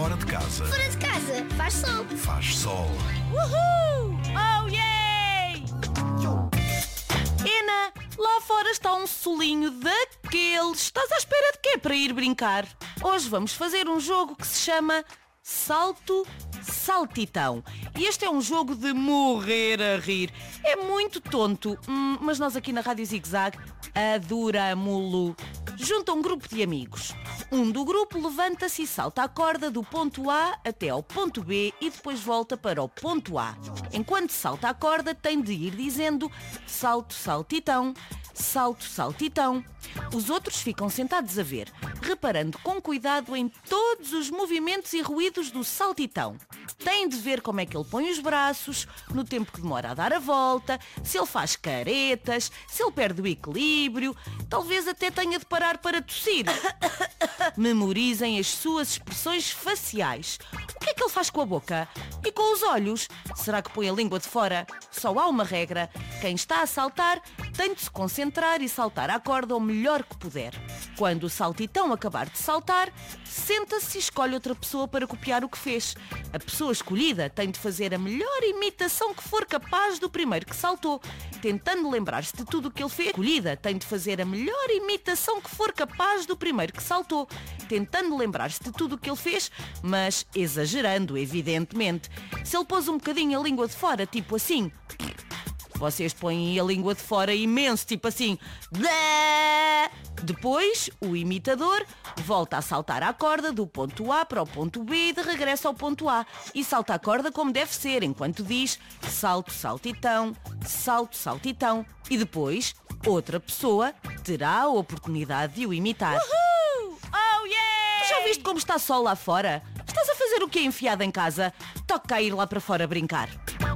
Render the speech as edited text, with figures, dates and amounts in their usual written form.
Fora de casa. Fora de casa, faz sol. Faz sol. Uhul! Oh, yay! Ena, lá fora está um solinho daqueles. Estás à espera de quê para ir brincar? Hoje vamos fazer um jogo que se chama Salto Saltitão. E este é um jogo de morrer a rir. É muito tonto, mas nós aqui na Rádio Zig Zag adoramo-lo. Junta um grupo de amigos. Um do grupo levanta-se e salta a corda do ponto A até ao ponto B e depois volta para o ponto A. Enquanto salta a corda, tem de ir dizendo salto, saltitão, salto, saltitão. Os outros ficam sentados a ver, reparando com cuidado em todos os movimentos e ruídos do saltitão. Têm de ver como é que ele põe os braços, no tempo que demora a dar a volta, se ele faz caretas, se ele perde o equilíbrio, talvez até tenha de parar para tossir. Memorizem as suas expressões faciais. O que é que ele faz com a boca? E com os olhos? Será que põe a língua de fora? Só há uma regra. Quem está a saltar tem de se concentrar e saltar à corda o melhor que puder. Quando o saltitão acabar de saltar, senta-se e escolhe outra pessoa para copiar o que fez. A pessoa escolhida tem de fazer a melhor imitação que for capaz do primeiro que saltou, tentando lembrar-se de tudo o que ele fez. A escolhida tem de fazer a melhor imitação que for capaz do primeiro que saltou, tentando lembrar-se de tudo o que ele fez, mas exagerando, evidentemente. Se ele pôs um bocadinho a língua de fora, tipo assim, vocês põem a língua de fora imenso, tipo assim. Depois, o imitador volta a saltar a corda do ponto A para o ponto B e de regresso ao ponto A. E salta a corda como deve ser, enquanto diz salto, saltitão, salto, saltitão. E depois, outra pessoa terá a oportunidade de o imitar. Uhul! Oh, yeah! Tu já viste como está sol lá fora? Estás a fazer o quê enfiado em casa? Toca a ir lá para fora brincar.